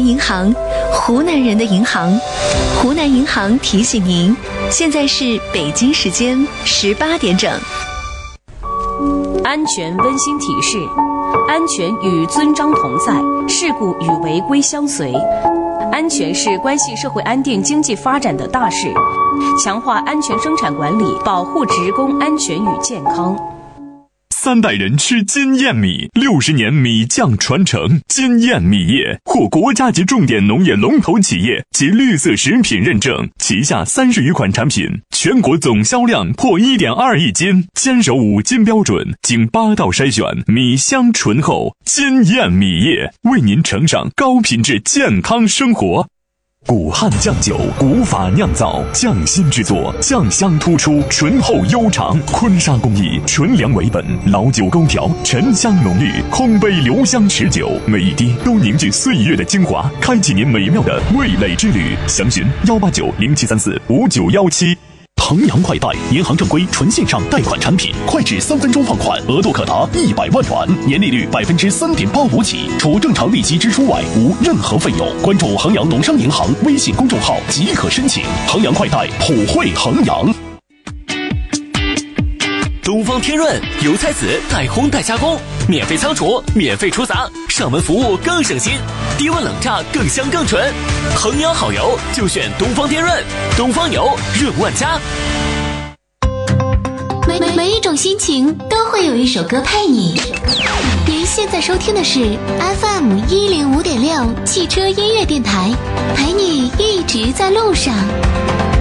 南银行，湖南人的银行。湖南银行提醒您，现在是北京时间18点整。 安全温馨提示：安全与遵章同在，事故与违规相随。安全是关系社会安定经济发展的大事，强化安全生产管理，保护职工安全与健康。 3代人吃金燕米，60年米酱传承。金燕米业获国家级重点农业龙头企业及绿色食品认证，旗下30余款产品，全国总销量破1.2亿斤，坚守5金标准，经8道筛选，米香醇厚。金燕米业为您呈上高品质健康生活。古汉酱酒，古法酿造，匠心制作，酱香突出，醇厚悠长。坤沙工艺，纯粮为本，老酒勾调，沉香浓郁，空杯留香持久，每一滴都凝聚岁月的精华，开启您美妙的味蕾之旅。详询18907345917。 衡阳快贷，银行正规纯线上贷款产品，快至3分钟放款，额度可达100万元，年利率3.85%起，除正常利息支出外，无任何费用。关注衡阳农商银行微信公众号即可申请。衡阳快贷，普惠衡阳。 东方天润油菜籽代烘代加工，免费仓储，免费出杂，上门服务更省心，低温冷榨更香更纯。衡阳好油就选东方天润，东方油润万家。 每一种心情都会有一首歌配你。您现在收听的是 FM105.6汽车音乐电台，陪你一直在路上。